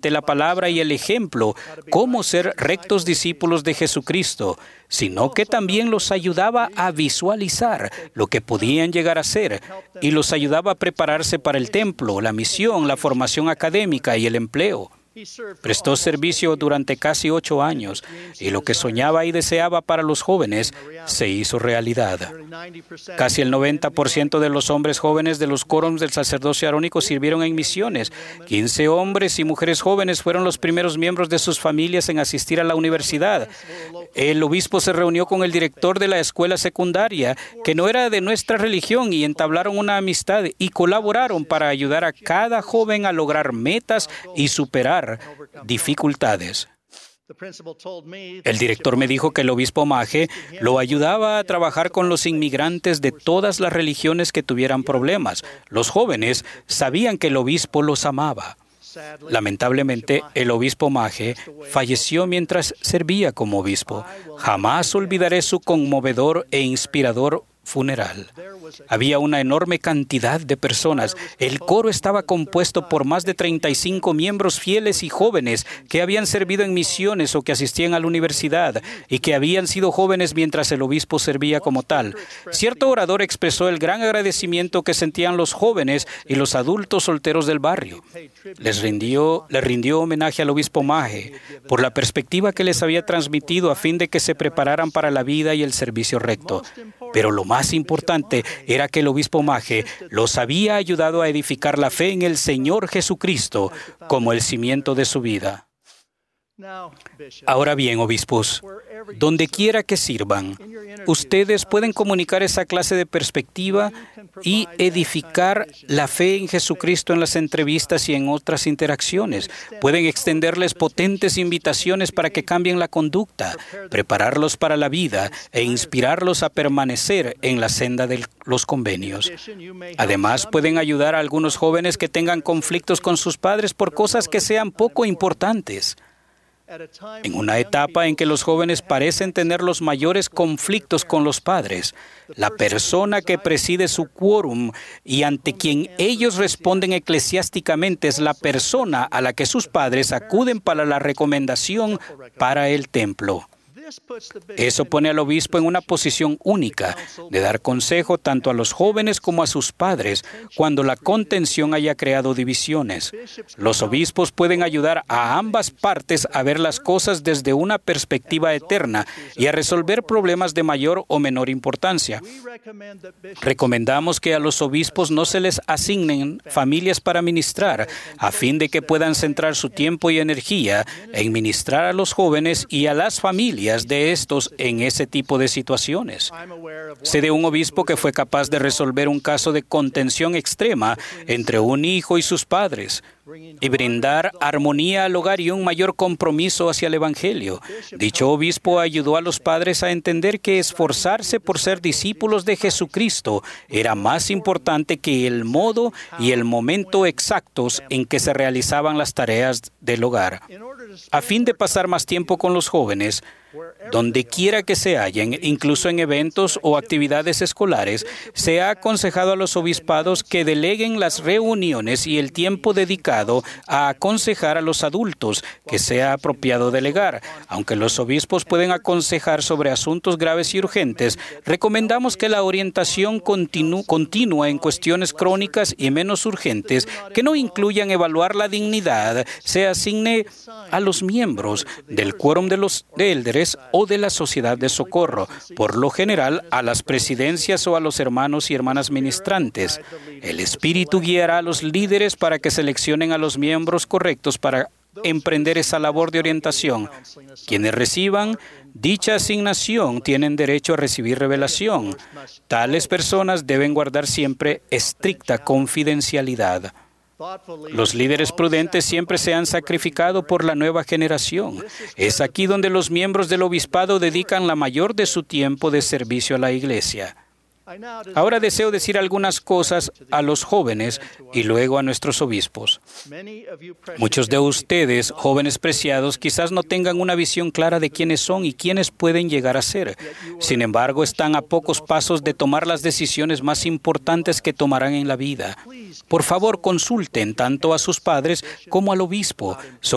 mediante la palabra y el ejemplo cómo ser rectos discípulos de Jesucristo, sino que también los ayudaba a visualizar lo que podían llegar a ser y los ayudaba a prepararse para el templo, la misión, la formación académica y el empleo. Prestó servicio durante casi 8 años y lo que soñaba y deseaba para los jóvenes se hizo realidad. Casi el 90% de los hombres jóvenes de los quórums del sacerdocio arónico sirvieron en misiones. 15 hombres y mujeres jóvenes fueron los primeros miembros de sus familias en asistir a la universidad. El obispo se reunió con el director de la escuela secundaria, que no era de nuestra religión, y entablaron una amistad y colaboraron para ayudar a cada joven a lograr metas y superar dificultades. El director me dijo que el obispo Maje lo ayudaba a trabajar con los inmigrantes de todas las religiones que tuvieran problemas. Los jóvenes sabían que el obispo los amaba. Lamentablemente, el obispo Maje falleció mientras servía como obispo. Jamás olvidaré su conmovedor e inspirador funeral. Había una enorme cantidad de personas. El coro estaba compuesto por más de 35 miembros fieles y jóvenes que habían servido en misiones o que asistían a la universidad y que habían sido jóvenes mientras el obispo servía como tal. Cierto orador expresó el gran agradecimiento que sentían los jóvenes y los adultos solteros del barrio. Le rindió homenaje al obispo Maje por la perspectiva que les había transmitido a fin de que se prepararan para la vida y el servicio recto. Pero lo más importante era que el obispo Maje los había ayudado a edificar la fe en el Señor Jesucristo como el cimiento de su vida. Ahora bien, obispos, donde quiera que sirvan, ustedes pueden comunicar esa clase de perspectiva y edificar la fe en Jesucristo en las entrevistas y en otras interacciones. Pueden extenderles potentes invitaciones para que cambien la conducta, prepararlos para la vida e inspirarlos a permanecer en la senda de los convenios. Además, pueden ayudar a algunos jóvenes que tengan conflictos con sus padres por cosas que sean poco importantes. En una etapa en que los jóvenes parecen tener los mayores conflictos con los padres, la persona que preside su quórum y ante quien ellos responden eclesiásticamente es la persona a la que sus padres acuden para la recomendación para el templo. Eso pone al obispo en una posición única de dar consejo tanto a los jóvenes como a sus padres cuando la contención haya creado divisiones. Los obispos pueden ayudar a ambas partes a ver las cosas desde una perspectiva eterna y a resolver problemas de mayor o menor importancia. Recomendamos que a los obispos no se les asignen familias para ministrar, a fin de que puedan centrar su tiempo y energía en ministrar a los jóvenes y a las familias de estos en ese tipo de situaciones. Sé de un obispo que fue capaz de resolver un caso de contención extrema entre un hijo y sus padres y brindar armonía al hogar y un mayor compromiso hacia el Evangelio. Dicho obispo ayudó a los padres a entender que esforzarse por ser discípulos de Jesucristo era más importante que el modo y el momento exactos en que se realizaban las tareas del hogar. A fin de pasar más tiempo con los jóvenes, donde quiera que se hallen, incluso en eventos o actividades escolares, se ha aconsejado a los obispados que deleguen las reuniones y el tiempo dedicado a aconsejar a los adultos que sea apropiado delegar. Aunque los obispos pueden aconsejar sobre asuntos graves y urgentes, recomendamos que la orientación continua en cuestiones crónicas y menos urgentes, que no incluyan evaluar la dignidad, se asigne a los miembros del quórum de los élderes o de la sociedad de socorro, por lo general a las presidencias o a los hermanos y hermanas ministrantes. El Espíritu guiará a los líderes para que seleccionen a los miembros correctos para emprender esa labor de orientación. Quienes reciban dicha asignación tienen derecho a recibir revelación. Tales personas deben guardar siempre estricta confidencialidad. Los líderes prudentes siempre se han sacrificado por la nueva generación. Es aquí donde los miembros del obispado dedican la mayor de su tiempo de servicio a la Iglesia. Ahora deseo decir algunas cosas a los jóvenes y luego a nuestros obispos. Muchos de ustedes, jóvenes preciados, quizás no tengan una visión clara de quiénes son y quiénes pueden llegar a ser. Sin embargo, están a pocos pasos de tomar las decisiones más importantes que tomarán en la vida. Por favor, consulten tanto a sus padres como al obispo